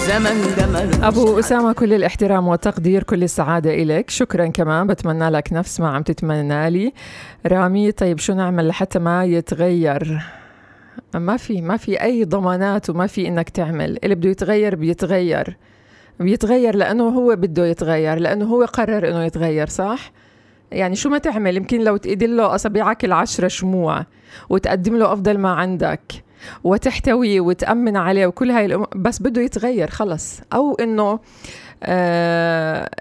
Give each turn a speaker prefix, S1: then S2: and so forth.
S1: الزمن ده ملوش
S2: أبو أسامة، كل الاحترام والتقدير، كل السعادة إليك، شكرا كمان، بتمنى لك نفس ما عم تتمنى لي. رامي، طيب شو نعمل لحتى ما يتغير؟ ما في أي ضمانات، وما في إنك تعمل اللي بده يتغير. بيتغير لأنه هو بده يتغير، لأنه هو قرر إنه يتغير، صح؟ يعني شو ما تعمل، يمكن لو تقدل له أصابعك 10 شموع وتقدم له أفضل ما عندك وتحتوي وتأمن عليه وكل هاي بس بده يتغير خلص. أو إنه